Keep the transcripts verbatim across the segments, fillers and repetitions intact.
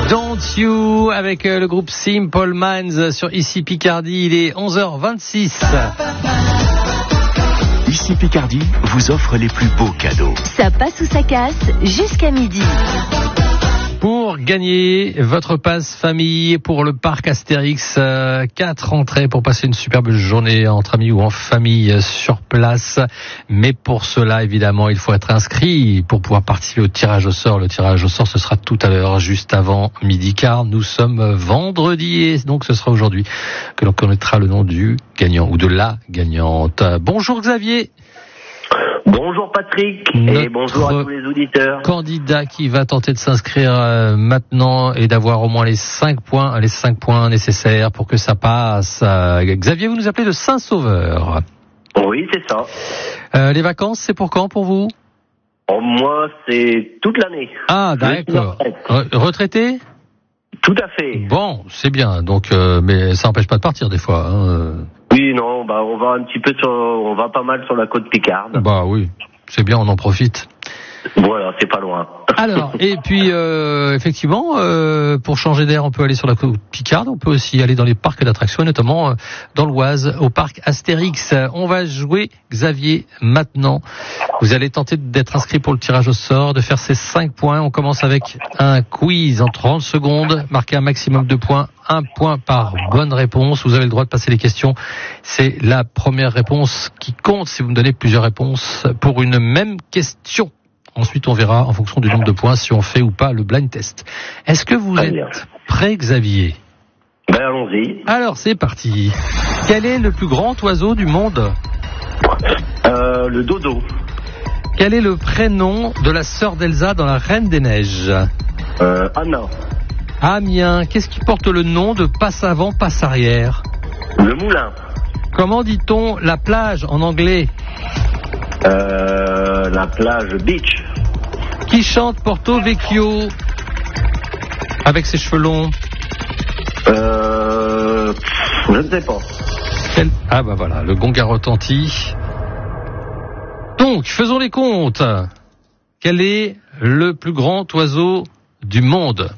Don't You avec le groupe Simple Minds sur Ici Picardie. Il est onze heures vingt-six. Ici Picardie vous offre les plus beaux cadeaux. Ça passe ou ça casse jusqu'à midi. Pour gagner votre passe famille pour le parc Astérix, euh, quatre entrées pour passer une superbe journée entre amis ou en famille sur place. Mais pour cela, évidemment, il faut être inscrit pour pouvoir participer au tirage au sort. Le tirage au sort, ce sera tout à l'heure, juste avant midi, car nous sommes vendredi et donc ce sera aujourd'hui que l'on connaîtra le nom du gagnant ou de la gagnante. Bonjour Xavier. Bonjour Patrick Notre et bonjour à tous les auditeurs. Candidat qui va tenter de s'inscrire euh, maintenant et d'avoir au moins les cinq points, les cinq points nécessaires pour que ça passe. Euh, Xavier, vous nous appelez de Saint-Sauveur. Oui, c'est ça. Euh, les vacances, c'est pour quand pour vous? Oh, moi, c'est toute l'année. Ah, d'accord. Re- retraité? Tout à fait. Bon, c'est bien. Donc, euh, mais ça n'empêche pas de partir des fois. Hein. Oui, non, bah on va un petit peu sur, on va pas mal sur la côte Picarde. Bah oui, c'est bien, on en profite. Voilà, c'est pas loin. Alors, et puis euh, effectivement, euh, pour changer d'air, on peut aller sur la côte Picarde, on peut aussi aller dans les parcs d'attractions, notamment euh, dans l'Oise, au parc Astérix. On va jouer, Xavier, maintenant. Vous allez tenter d'être inscrit pour le tirage au sort, de faire ces cinq points. On commence avec un quiz en trente secondes, marquer un maximum de points, un point par bonne réponse. Vous avez le droit de passer les questions. C'est la première réponse qui compte si vous me donnez plusieurs réponses pour une même question. Ensuite, on verra en fonction du nombre de points si on fait ou pas le blind test. Est-ce que vous êtes prêt, Xavier? Ben allons-y. Alors, c'est parti. Quel est le plus grand oiseau du monde? euh, Le dodo. Quel est le prénom de la sœur d'Elsa dans La Reine des Neiges? euh, Anna. Amiens. Qu'est-ce qui porte le nom de passe avant, passe arrière? Le moulin. Comment dit-on la plage en anglais? euh, La plage beach. Qui chante Porto Vecchio avec ses cheveux longs? euh, Je ne sais pas. Quel... Ah bah voilà, le gong a retenti. Donc, faisons les comptes. Quel est le plus grand oiseau du monde?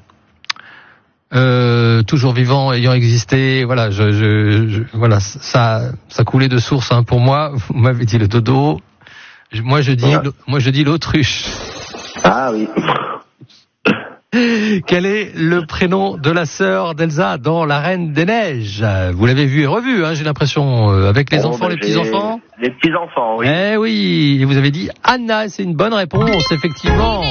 Euh, toujours vivant, ayant existé, voilà, je, je, je voilà, ça, ça coulait de source hein, pour moi. Vous m'avez dit le dodo. Moi, je dis, voilà. moi, je dis l'autruche. Ah oui. Quel est le prénom de la sœur d'Elsa dans La Reine des Neiges? Vous l'avez vu et revu, hein, j'ai l'impression, euh, avec les oh, enfants, ben les petits-enfants. Les petits-enfants, oui. Eh oui, et vous avez dit Anna, c'est une bonne réponse, effectivement.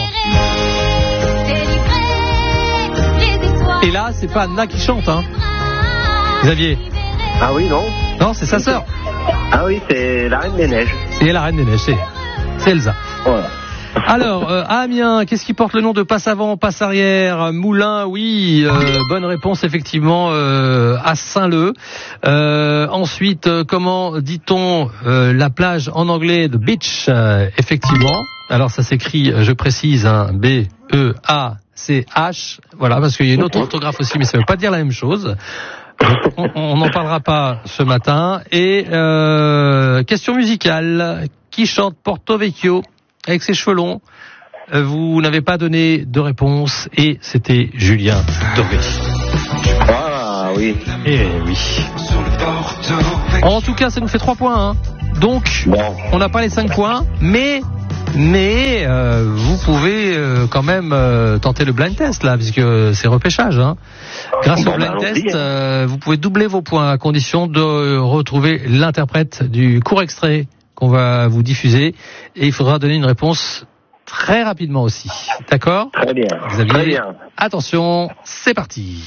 Et là, c'est pas Anna qui chante, hein, Xavier. Ah oui, non. Non, c'est sa sœur. Ah oui, c'est La Reine des Neiges. C'est La Reine des Neiges, c'est, c'est Elsa. Voilà. Alors, euh, Amiens, qu'est-ce qui porte le nom de passe avant, passe arrière? Moulin, oui, euh, bonne réponse effectivement euh, à Saint-Leu. Euh, ensuite, euh, comment dit-on euh, la plage en anglais de beach? euh, Effectivement. Alors ça s'écrit, je précise, hein, B E A C H. Voilà, parce qu'il y a une autre orthographe aussi, mais ça ne veut pas dire la même chose. Donc, on n'en parlera pas ce matin. Et euh, question musicale. Qui chante Porto Vecchio avec ses cheveux longs? Vous n'avez pas donné de réponse et c'était Julien Doré. Ah oui. Eh oui. En tout cas, ça nous fait trois points. Hein. Donc, bon. On n'a pas les cinq points, mais mais euh, vous pouvez euh, quand même euh, tenter le blind test là, puisque c'est repêchage. Hein. Grâce bon, au blind bah, test, euh, vous pouvez doubler vos points à condition de retrouver l'interprète du court extrait qu'on va vous diffuser et il faudra donner une réponse très rapidement aussi. D'accord ? Très bien. Xavier, très bien. Attention, c'est parti.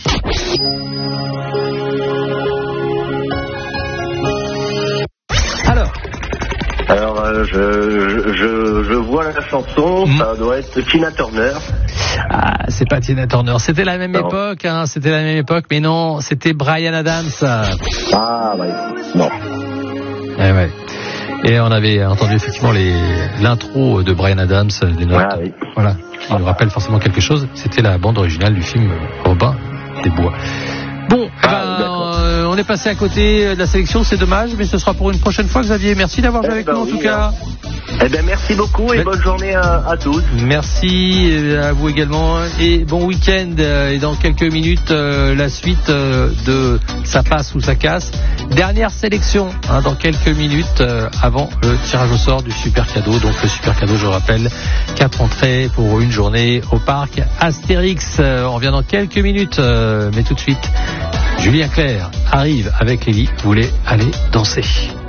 Alors Alors, euh, je, je, je vois la chanson, mmh. Ça doit être Tina Turner. Ah, c'est pas Tina Turner, c'était la même non. époque, hein, c'était la même époque, mais non, c'était Bryan Adams. Ah, ouais, non. Eh ouais. Et on avait entendu effectivement les, l'intro de Bryan Adams, des notes, ah, oui. voilà, qui nous rappelle forcément quelque chose. C'était la bande originale du film Robin des Bois. Bon, ah, ben, euh, on est passé à côté de la sélection, c'est dommage, mais ce sera pour une prochaine fois, Xavier. Merci d'avoir joué avec ben nous oui, en tout cas. Hein. Eh bien, merci beaucoup et Mais... bonne journée à, à tous. Merci à vous également et bon week-end. Et dans quelques minutes, euh, la suite euh, de Ça passe ou ça casse. Dernière sélection hein, dans quelques minutes euh, avant le tirage au sort du super cadeau. Donc le super cadeau, je rappelle, quatre entrées pour une journée au parc Astérix. Euh, on revient dans quelques minutes, euh, mais tout de suite, Julien Clerc arrive avec Lévi. Vous voulez aller danser?